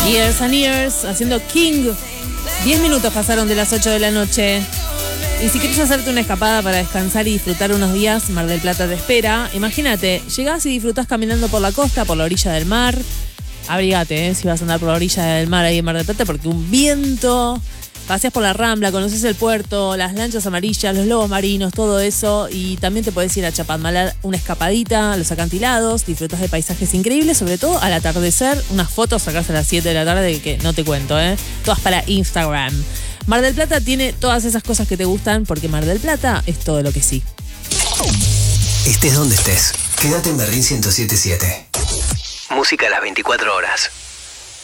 Years and Years haciendo King. 10 minutos pasaron de las 8 de la noche. Y si quieres hacerte una escapada para descansar y disfrutar unos días, Mar del Plata te espera. Imagínate, llegás y disfrutás caminando por la costa, por la orilla del mar. Abrigate, si vas a andar por la orilla del mar ahí en Mar del Plata, porque un viento. Paseas por la Rambla, conoces el puerto, las lanchas amarillas, los lobos marinos, todo eso. Y también te podés ir a Chapadmalal, una escapadita a los acantilados, disfrutas de paisajes increíbles, sobre todo al atardecer. Unas fotos sacás a las 7 de la tarde que no te cuento, todas para Instagram. Mar del Plata tiene todas esas cosas que te gustan, porque Mar del Plata es todo lo que sí. Estés donde estés, quédate en Berlín 107.7. Música a las 24 horas.